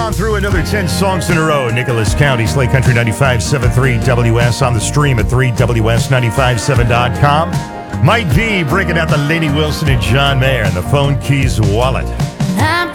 on through another 10 songs in a row. Nicholas County, Slay Country 95.73 WS on the stream at 3WS957.com. Mike V breaking out the Lainey Wilson and John Mayer and the Phone Keys Wallet. I'm